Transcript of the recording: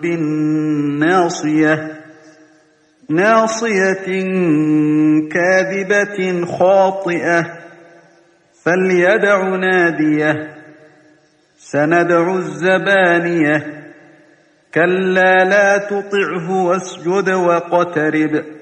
بالناصية ناصية كاذبة خاطئة فليدع ناديه سندع الزبانية كلا لا تطعه واسجد واقترب